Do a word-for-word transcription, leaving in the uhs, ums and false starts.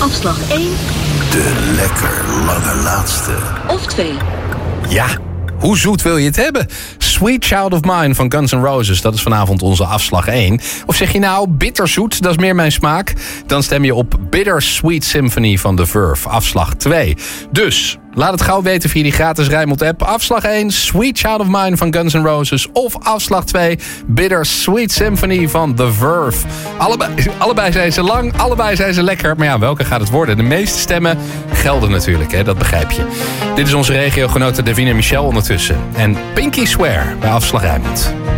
Afslag één. De lekker lange laatste. Of twee. Ja, hoe zoet wil je het hebben? Sweet Child of Mine van Guns N' Roses, dat is vanavond onze afslag één. Of zeg je nou bitterzoet, dat is meer mijn smaak? Dan stem je op Bitter Sweet Symphony van The Verve, afslag twee. Dus laat het gauw weten via die gratis Rijnmond app. Afslag één, Sweet Child of Mine van Guns N' Roses. Of afslag twee, Bitter Sweet Symphony van The Verve. Allebei, allebei zijn ze lang, allebei zijn ze lekker. Maar ja, welke gaat het worden? De meeste stemmen gelden natuurlijk, hè? Dat begrijp je. Dit is onze regiogenote Davina Michel ondertussen. En Pinky Swear bij afslag Rijnmond.